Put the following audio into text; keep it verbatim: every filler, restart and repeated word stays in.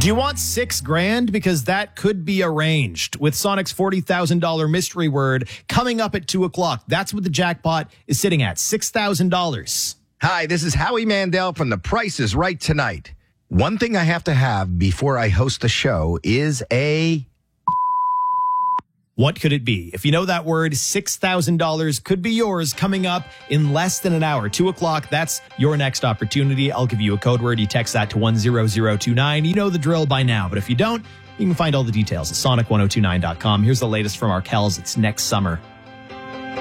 Do you want six grand? Because that could be arranged with Sonic's forty thousand dollars mystery word coming up at two o'clock. That's what the jackpot is sitting at, six thousand dollars. Hi, this is Howie Mandel from The Price is Right Tonight. One thing I have to have before I host the show is a... What could it be? If you know that word, six thousand dollars could be yours coming up in less than an hour. two o'clock, that's your next opportunity. I'll give you a code word. You text that to one zero zero two nine. You know the drill by now, but if you don't, you can find all the details at sonic ten twenty-nine dot com. Here's the latest from our Kells. It's next summer.